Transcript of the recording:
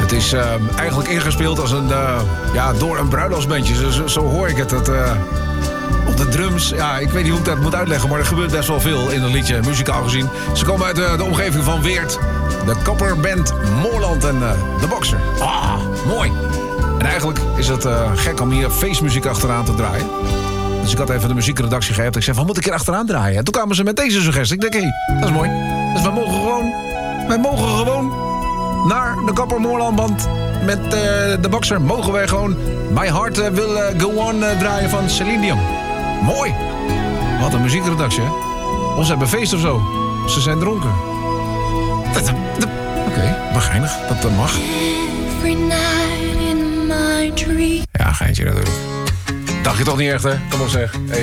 Het is eigenlijk ingespeeld als door een bruiloftsbandje. Zo hoor ik het. Op de drums, ik weet niet hoe ik dat moet uitleggen... maar er gebeurt best wel veel in het liedje, muzikaal gezien. Ze komen uit de omgeving van Weert. De Kapperband Moorland en de Boxer. Ah, mooi. En eigenlijk is het gek om hier feestmuziek achteraan te draaien. Dus ik had even de muziekredactie gegeven. Ik zei, wat moet ik er achteraan draaien? En toen kwamen ze met deze suggestie. Ik denk, dat is mooi. Dus wij mogen gewoon naar de Kapper Moorlandband met de Boxer. Mogen wij gewoon My Heart Will Go On draaien van Celine Dion. Mooi. Wat een muziekredactie, hè? Of ze hebben feest of zo. Ze zijn dronken. Oké, begrijnig. Dat mag. Ja, geintje natuurlijk. Dacht je toch niet echt, hè? Kom op zeg. Hey.